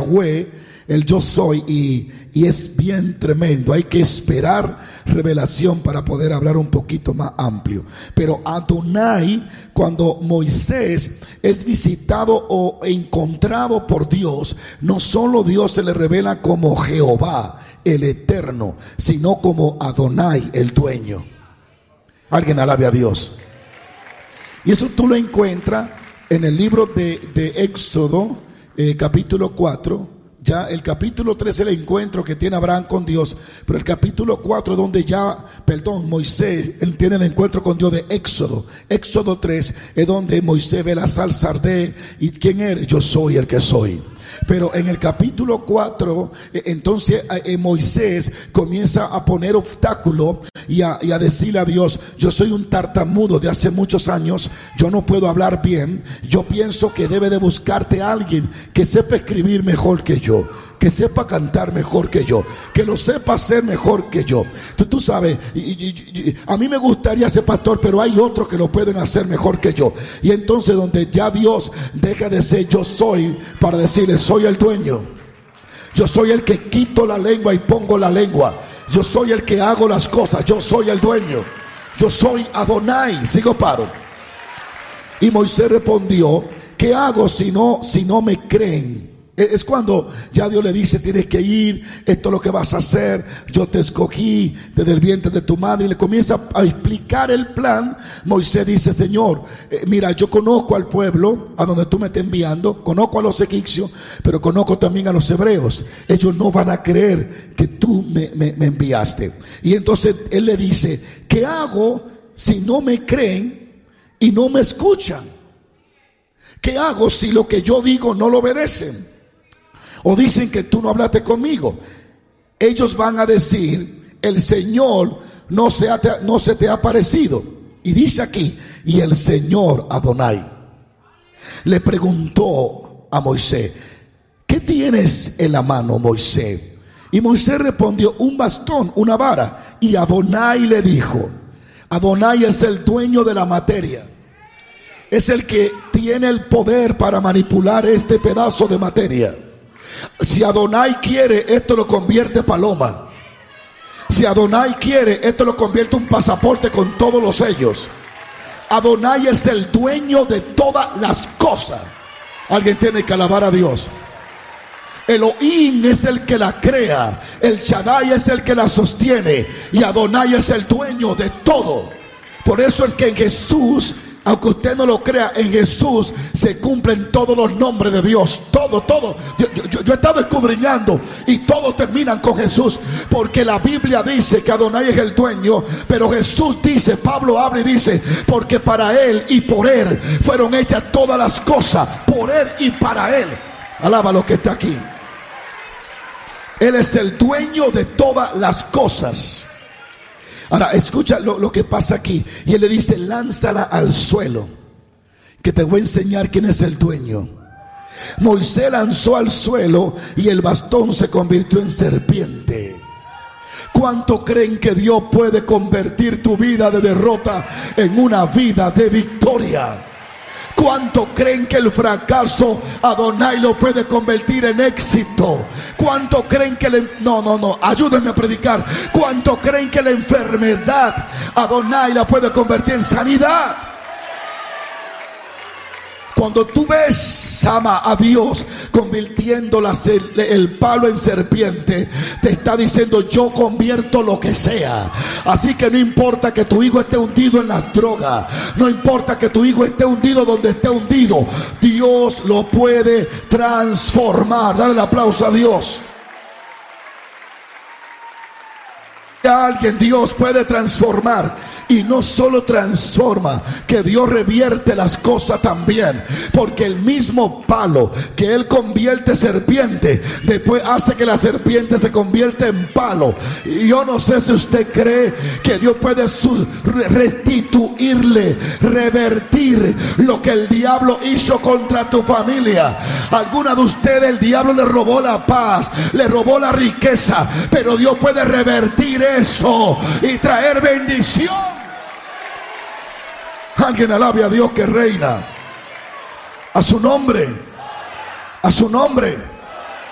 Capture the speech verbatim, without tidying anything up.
Yahweh, el yo soy, y, y es bien tremendo. Hay que esperar revelación para poder hablar un poquito más amplio. Pero Adonai, cuando Moisés es visitado o encontrado por Dios, no solo Dios se le revela como Jehová, el eterno, sino como Adonai, el dueño. Alguien alabe a Dios. Y eso tú lo encuentras en el libro de, de Éxodo, eh, capítulo cuatro. Ya el capítulo tres es el encuentro que tiene Abraham con Dios, pero el capítulo cuatro donde ya, perdón, Moisés, él tiene el encuentro con Dios de Éxodo. Éxodo tres es donde Moisés ve la salsa arder. ¿Y quién eres? Yo soy el que soy. Pero en el capítulo cuatro, entonces eh, Moisés comienza a poner obstáculo y a, y a decirle a Dios: yo soy un tartamudo de hace muchos años, yo no puedo hablar bien, yo pienso que debe de buscarte a alguien que sepa escribir mejor que yo, que sepa cantar mejor que yo, que lo sepa hacer mejor que yo. Tú, tú sabes, y, y, y, a mí me gustaría ser pastor, pero hay otros que lo pueden hacer mejor que yo. Y entonces donde ya Dios deja de ser yo soy para decirle: soy el dueño, yo soy el que quito la lengua y pongo la lengua, yo soy el que hago las cosas, yo soy el dueño, yo soy Adonai. Sigo paro. Y Moisés respondió: ¿qué hago si no, si no me creen? Es cuando ya Dios le dice: tienes que ir, esto es lo que vas a hacer, yo te escogí desde el vientre de tu madre. Y le comienza a explicar el plan. Moisés dice: Señor, eh, mira, yo conozco al pueblo a donde tú me estás enviando, conozco a los egipcios, pero conozco también a los hebreos. Ellos no van a creer que tú me, me, me enviaste. Y entonces él le dice: ¿qué hago si no me creen y no me escuchan? ¿Qué hago si lo que yo digo no lo obedecen? O dicen que tú no hablaste conmigo. Ellos van a decir: el Señor no se, ha, no se te ha parecido. Y dice aquí: y el Señor Adonai le preguntó a Moisés: ¿qué tienes en la mano, Moisés? Y Moisés respondió: un bastón, una vara. Y Adonai le dijo: Adonai es el dueño de la materia, es el que tiene el poder para manipular este pedazo de materia. Si Adonai quiere, esto lo convierte en paloma. Si Adonai quiere, esto lo convierte en un pasaporte con todos los sellos. Adonai es el dueño de todas las cosas. Alguien tiene que alabar a Dios. Elohim es el que la crea, el Shaddai es el que la sostiene, y Adonai es el dueño de todo. Por eso es que en Jesús, aunque usted no lo crea, en Jesús se cumplen todos los nombres de Dios. Todo, todo. Yo, yo, yo he estado escudriñando y todos terminan con Jesús. Porque la Biblia dice que Adonai es el dueño, pero Jesús dice, Pablo habla y dice: porque para Él y por Él fueron hechas todas las cosas. Por Él y para Él. Alaba lo que está aquí. Él es el dueño de todas las cosas. Ahora escucha lo, lo que pasa aquí. Y él le dice: lánzala al suelo, que te voy a enseñar quién es el dueño. Moisés lanzó al suelo y el bastón se convirtió en serpiente. ¿Cuánto creen que Dios puede convertir tu vida de derrota en una vida de victoria? ¿Cuánto creen que el fracaso Adonai lo puede convertir en éxito? ¿Cuánto creen que le... no, no, no, ayúdenme a predicar. ¿Cuánto creen que la enfermedad Adonai la puede convertir en sanidad? Cuando tú ves, ama a Dios convirtiendo la, el, el palo en serpiente, te está diciendo: yo convierto lo que sea. Así que no importa que tu hijo esté hundido en las drogas, no importa que tu hijo esté hundido donde esté hundido, Dios lo puede transformar. Dale el aplauso a Dios. A alguien Dios puede transformar. Y no solo transforma, que Dios revierte las cosas también. Porque el mismo palo que Él convierte serpiente, después hace que la serpiente se convierta en palo. Y yo no sé si usted cree que Dios puede restituirle, revertir lo que el diablo hizo contra tu familia. Alguna de ustedes el diablo le robó la paz, le robó la riqueza, pero Dios puede revertir eso y traer bendición. Alguien alabe a Dios que reina. A su nombre. A su nombre.